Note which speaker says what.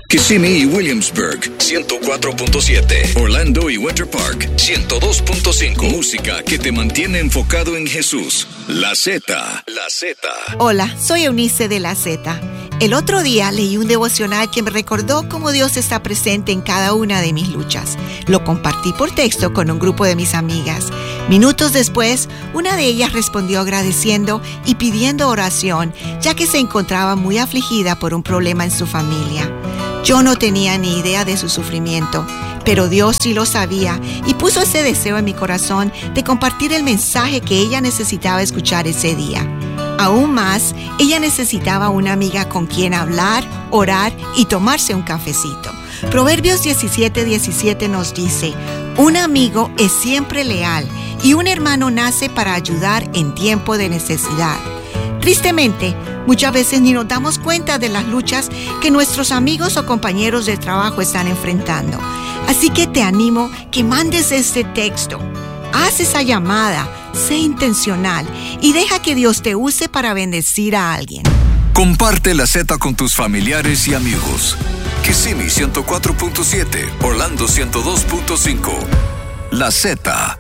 Speaker 1: Kissimmee y Williamsburg, 104.7. Orlando y Winter Park, 102.5. Música que te mantiene enfocado en Jesús. La Z. La Z.
Speaker 2: Hola, soy Eunice de La Z. El otro día leí un devocional que me recordó cómo Dios está presente en cada una de mis luchas. Lo compartí por texto con un grupo de mis amigas. Minutos después, una de ellas respondió agradeciendo y pidiendo oración, ya que se encontraba muy afligida por un problema en su familia. Yo no tenía ni idea de su sufrimiento, pero Dios sí lo sabía y puso ese deseo en mi corazón de compartir el mensaje que ella necesitaba escuchar ese día. Aún más, ella necesitaba una amiga con quien hablar, orar y tomarse un cafecito. Proverbios 17:17 nos dice: un amigo es siempre leal y un hermano nace para ayudar en tiempo de necesidad. Tristemente, muchas veces ni nos damos cuenta de las luchas que nuestros amigos o compañeros de trabajo están enfrentando. Así que te animo que mandes este texto. Haz esa llamada, sé intencional y deja que Dios te use para bendecir a alguien.
Speaker 1: Comparte la Z con tus familiares y amigos. Kissimmee 104.7, Orlando 102.5. La Z.